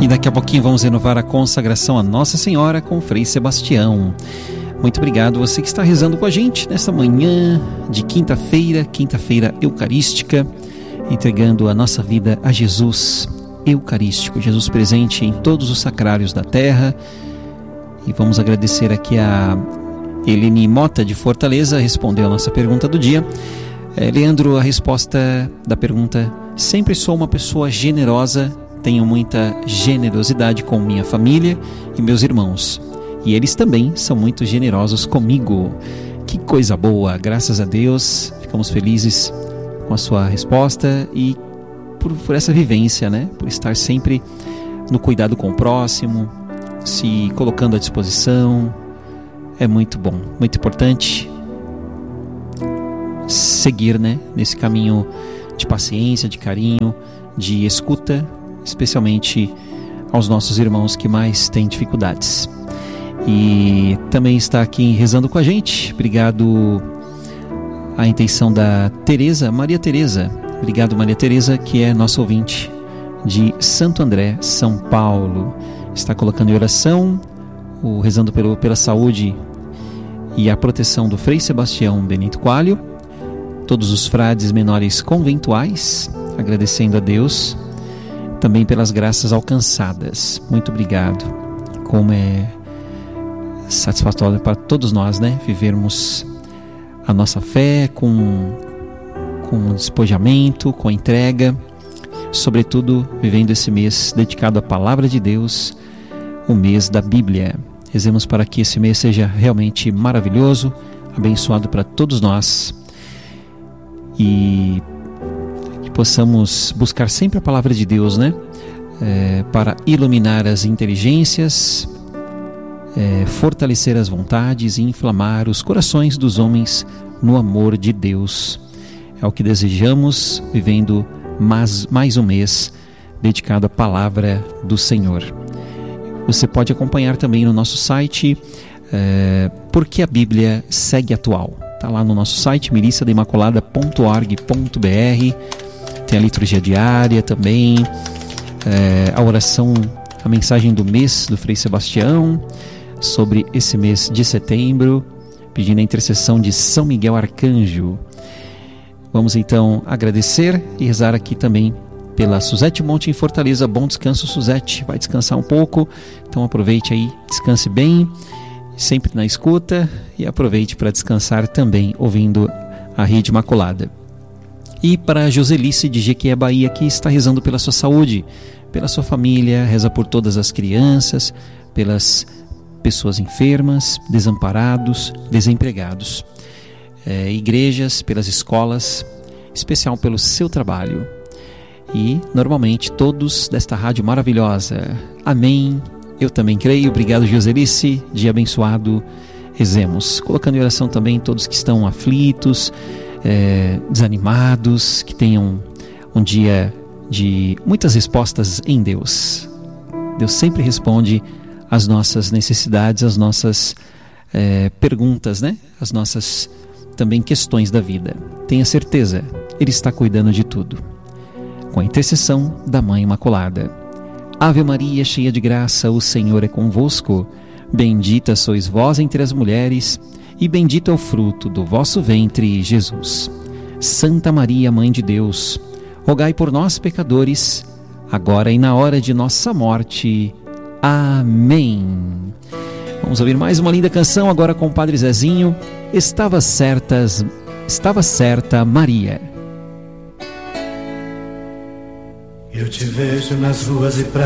E daqui a pouquinho vamos renovar a consagração a Nossa Senhora com o Frei Sebastião. Muito obrigado você que está rezando com a gente nesta manhã de quinta-feira eucarística, entregando a nossa vida a Jesus eucarístico, Jesus presente em todos os sacrários da terra. E vamos agradecer aqui a Eleni Mota de Fortaleza, respondeu a nossa pergunta do dia. Leandro, a resposta da pergunta: sempre sou uma pessoa generosa, tenho muita generosidade com minha família e meus irmãos, e eles também são muito generosos comigo. Que coisa boa, graças a Deus, ficamos felizes com a sua resposta e por essa vivência, né? Por estar sempre no cuidado com o próximo, se colocando à disposição. É muito bom, muito importante seguir, né, nesse caminho de paciência, de carinho, de escuta, especialmente aos nossos irmãos que mais têm dificuldades. E também está aqui rezando com a gente. Obrigado à intenção da Tereza, Maria Tereza. Obrigado, Maria Tereza, que é nossa ouvinte de Santo André, São Paulo. Está colocando em oração, rezando pela saúde e a proteção do Frei Sebastião Benito Coalho, todos os frades menores conventuais, agradecendo a Deus também pelas graças alcançadas. Muito obrigado. Como é satisfatório para todos nós, né? Vivermos a nossa fé com despojamento, com entrega, sobretudo vivendo esse mês dedicado à Palavra de Deus, o mês da Bíblia. Rezemos para que esse mês seja realmente maravilhoso, abençoado para todos nós, e que possamos buscar sempre a Palavra de Deus, né? Para iluminar as inteligências, fortalecer as vontades e inflamar os corações dos homens no amor de Deus. É o que desejamos, vivendo mais um mês dedicado à Palavra do Senhor. Você pode acompanhar também no nosso site Porque a Bíblia Segue Atual. Está lá no nosso site, miliciadaimaculada.org.br. Tem a liturgia diária também, a oração, a mensagem do mês do Frei Sebastião sobre esse mês de setembro, pedindo a intercessão de São Miguel Arcanjo. Vamos então agradecer e rezar aqui também pela Suzete Monte em Fortaleza. Bom descanso, Suzete, vai descansar um pouco, então aproveite aí, descanse bem, sempre na escuta, e aproveite para descansar também ouvindo a Rede Imaculada. E para a Joselice de Jequié, Bahia, que está rezando pela sua saúde, pela sua família, reza por todas as crianças, pelas pessoas enfermas, desamparados, desempregados, igrejas, pelas escolas, especial pelo seu trabalho. E, normalmente, todos desta rádio maravilhosa. Amém. Eu também creio. Obrigado, Joselice. Dia abençoado. Rezemos. Colocando em oração também todos que estão aflitos, desanimados, que tenham um dia de muitas respostas em Deus. Deus sempre responde às nossas necessidades, às nossas perguntas, né? As nossas também questões da vida. Tenha certeza, Ele está cuidando de tudo. Com a intercessão da Mãe Imaculada. Ave Maria, cheia de graça, o Senhor é convosco. Bendita sois vós entre as mulheres, e bendito é o fruto do vosso ventre, Jesus. Santa Maria, Mãe de Deus, rogai por nós, pecadores, agora e na hora de nossa morte. Amém. Vamos ouvir mais uma linda canção agora com o Padre Zezinho. Estava certa Maria. Eu te vejo nas ruas e praças.